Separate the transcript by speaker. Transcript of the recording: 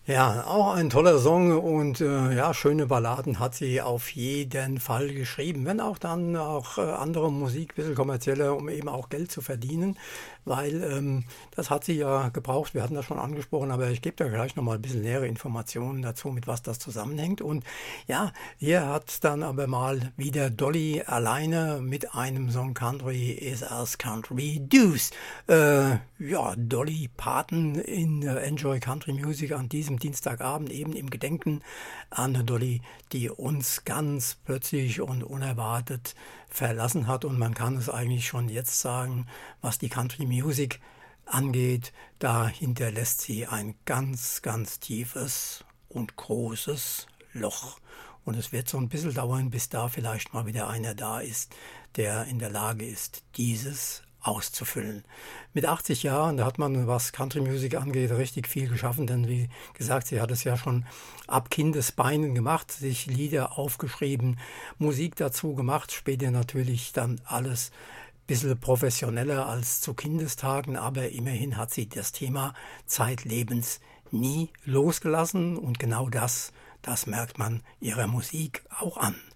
Speaker 1: Ja, auch ein toller Song und ja, schöne Balladen hat sie auf jeden Fall geschrieben. Wenn auch dann auch andere Musik, ein bisschen kommerzieller, um eben auch Geld zu verdienen, weil das hat sie ja gebraucht. Wir hatten das schon angesprochen, aber ich gebe da gleich nochmal ein bisschen nähere Informationen dazu, mit was das zusammenhängt. Und ja, hier hat dann aber mal wieder Dolly alleine mit einem Song Country is as Country Do's. Ja, Dolly Parton in Enjoy Country Music an diesem Dienstagabend eben im Gedenken an Dolly, die uns ganz plötzlich und unerwartet verlassen hat. Und man kann es eigentlich schon jetzt sagen, was die Country Music angeht, da hinterlässt sie ein ganz, ganz tiefes und großes Loch. Und es wird so ein bisschen dauern, bis da vielleicht mal wieder einer da ist, der in der Lage ist, dieses auszufüllen. Mit 80 Jahren, da hat man, was Country Music angeht, richtig viel geschaffen, denn wie gesagt, sie hat es ja schon ab Kindesbeinen gemacht, sich Lieder aufgeschrieben, Musik dazu gemacht, später natürlich dann alles ein bisschen professioneller als zu Kindestagen, aber immerhin hat sie das Thema zeitlebens nie losgelassen und genau das merkt man ihrer Musik auch an.